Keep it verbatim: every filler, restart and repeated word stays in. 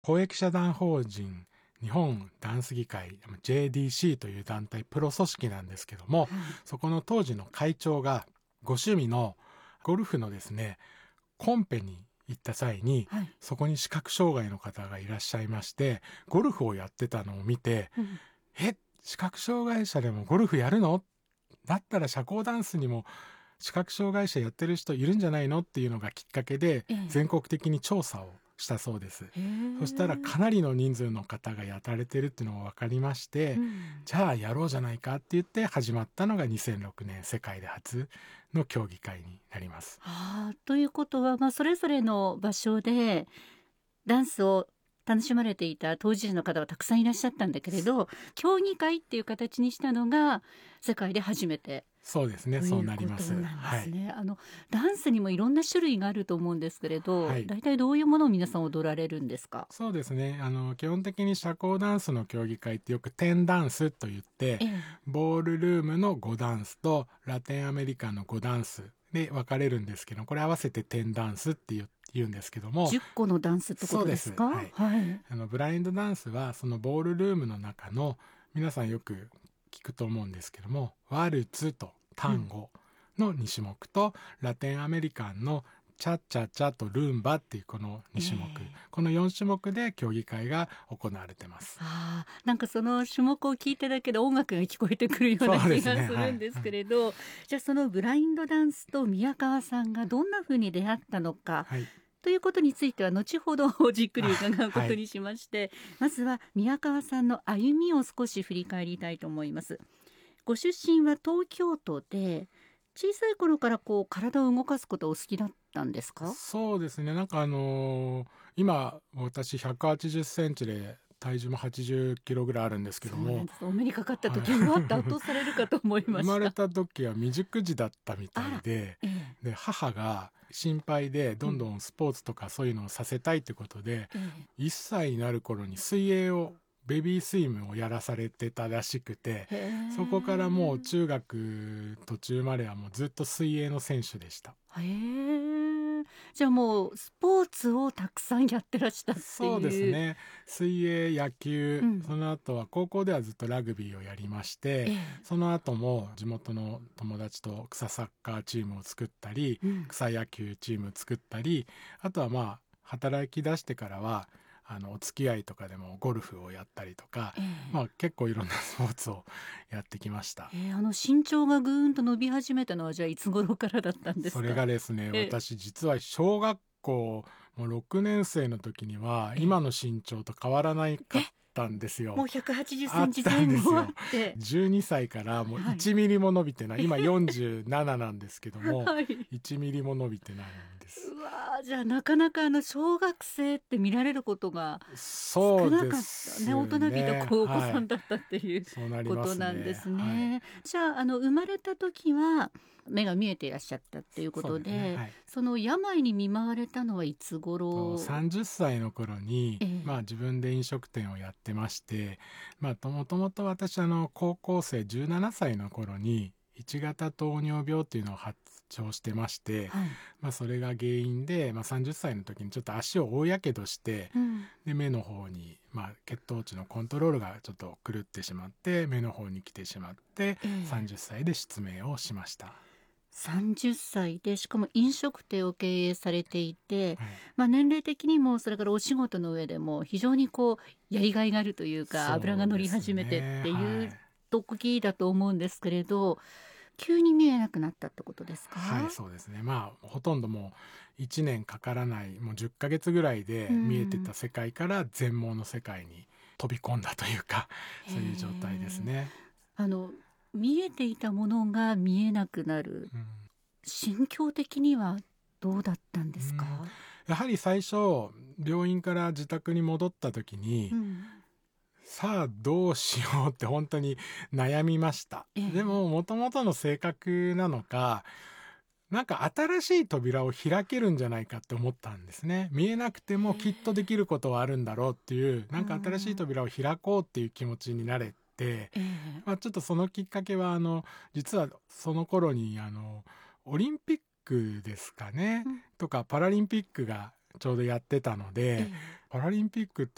公益社団法人日本ダンス議会 ジェーディーシー という団体プロ組織なんですけども、はい、そこの当時の会長がご趣味のゴルフのですねコンペに行った際に、はい、そこに視覚障害の方がいらっしゃいましてゴルフをやってたのを見て、うん、え視覚障害者でもゴルフやるの？だったら社交ダンスにも視覚障害者やってる人いるんじゃないのっていうのがきっかけで全国的に調査をしたそうです。そしたらかなりの人数の方がやられてるっていうのが分かりまして、うん、じゃあやろうじゃないかって言って始まったのがにせんろくねん世界で初の競技会になります。 はあ、ということは、まあ、それぞれの場所でダンスを楽しまれていた当事者の方はたくさんいらっしゃったんだけれど、競技会っていう形にしたのが世界で初めて。 そうですね、そうなります。 はい、あのダンスにもいろんな種類があると思うんですけれど、 はい、 大体どういうものを皆さん踊られるんですか？ そうですね、あの基本的に社交ダンスの競技会ってよくテンダンスと言って、ええ、ボールルームのごダンスとラテンアメリカのごダンスで分かれるんですけど、これ合わせてテンダンスって言言うんですけども、 じゅっこのダンスってことですか？ そうです、はいはい、あのブラインドダンスはそのボールルームの中の皆さんよく聞くと思うんですけども、ワルツとタンゴのに種目と、うん、ラテンアメリカンのチャッチャチャとルンバっていうこのに種目、えー、このよん種目で競技会が行われてます。 あ、なんかその種目を聞いただけで音楽が聞こえてくるような気がするんですけれど、ねはい、じゃあそのブラインドダンスと宮川さんがどんな風に出会ったのか、はい、ということについては後ほどじっくり伺うことにしまして、はい、まずは宮川さんの歩みを少し振り返りたいと思います。ご出身は東京都で、小さい頃からこう体を動かすことを好きだったんですか？ そうですね、なんかあのー、今私ひゃくはちじゅっセンチで体重もはちじゅっキロぐらいあるんですけども、そうなんです。 お目にかかった時にわっと圧倒されるかと思いました。 生まれた時は未熟児だったみたいで、ええ、で母が心配でどんどんスポーツとかそういうのをさせたいってことで、うん、いっさいになる頃に水泳をベビースイムをやらされてたらしくて、そこからもう中学途中まではもうずっと水泳の選手でした。 へー、じゃあもうスポーツをたくさんやってらしたっていう。 そうですね、水泳、野球、うん、その後は高校ではずっとラグビーをやりまして、ええ、その後も地元の友達と草サッカーチームを作ったり、うん、草野球チームを作ったり、あとはまあ働き出してからはあのお付き合いとかでもゴルフをやったりとか、えーまあ、結構いろんなスポーツをやってきました。 えー、あの身長がぐーんと伸び始めたのはじゃあいつ頃からだったんですか？ それがですね、えー、私実は小学校もうろくねん生の時には今の身長と変わらないかったんですよ。 もうひゃくはちじゅっセンチ前後あってじゅうにさいからもういちミリも伸びてない、はい、今よんじゅうなななんですけども、はい、いちミリも伸びてないんです。 うわ、じゃあなかなかあの小学生って見られることが少なかった ね, ね大人びたお子さんだったっていう、はい、ことなんですね、はい、じゃあ、あの生まれた時は目が見えていらっしゃったっていうこと で, そ, ね、はい、その病に見舞われたのはいつ頃？ さんじゅっさいの頃に、えーまあ、自分で飲食店をやってまして、まあ、もともと私あの高校生じゅうななさいの頃にいち型糖尿病っていうのを発症してまして、はい、まあ、それが原因で、まあ、さんじゅっさいの時にちょっと足を大やけどして、うん、で目の方に、まあ、血糖値のコントロールがちょっと狂ってしまって目の方に来てしまって、えー、さんじゅっさいで失明をしました。 さんじゅっさいでしかも飲食店を経営されていて、はい、まあ、年齢的にもそれからお仕事の上でも非常にこうやりがいがあるというか、ね、油が乗り始めてっていう時だと思うんですけれど、はい、急に見えなくなったってことですか？ はい、そうですね。まあほとんどもういちねんかからないもうじゅっかげつぐらいで見えてた世界から全盲の世界に飛び込んだというか、そういう状態ですね。 あの見えていたものが見えなくなる、うん、心境的にはどうだったんですか？うん、 やはり最初病院から自宅に戻った時に、うん、さあどうしようって本当に悩みました、ええ、でも元々の性格なのかなんか新しい扉を開けるんじゃないかって思ったんですね。見えなくてもきっとできることはあるんだろうっていう、なんか新しい扉を開こうっていう気持ちになれて、まあ、ちょっとそのきっかけはあの実はその頃にあのオリンピックですかね、うん、とかパラリンピックがちょうどやってたので、パラリンピックって